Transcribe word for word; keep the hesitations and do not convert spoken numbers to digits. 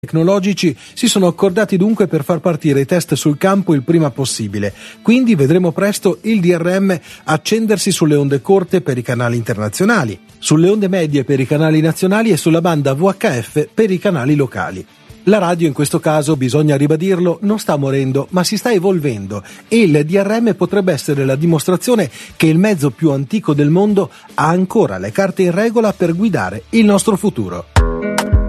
tecnologici si sono accordati dunque per far partire i test sul campo il prima possibile, quindi vedremo presto il D R M accendersi sulle onde corte per i canali internazionali, sulle onde medie per i canali nazionali e sulla banda V H F per i canali locali. La radio in questo caso, bisogna ribadirlo, non sta morendo ma si sta evolvendo e il D R M potrebbe essere la dimostrazione che il mezzo più antico del mondo ha ancora le carte in regola per guidare il nostro futuro.